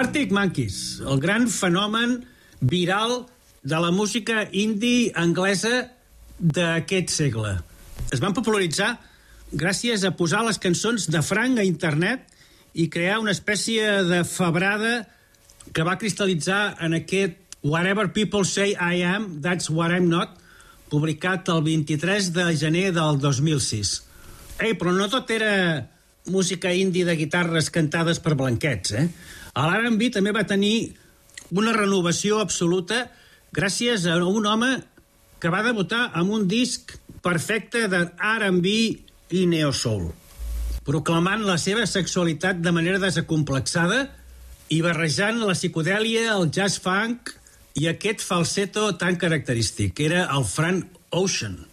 Arctic Monkeys, el gran fenomen viral de la música indie anglesa d'aquest segle. Es van popularitzar gràcies a posar les cançons de franc a internet i crear una espècie de febrada que va cristal·litzar en aquest Whatever People Say I Am, That's What I'm Not, publicat el 23 de gener del 2006. Però no tot era música indie de guitarres cantades per blanquets, l'R&B també va tenir una renovació absoluta gràcies a un home que va debutar amb un disc perfecte de R&B i neo-soul, proclamant la seva sexualitat de manera desacomplexada i barrejant la psicodèlia, el jazz funk i aquest falsetto tan característic, que era el Frank Ocean.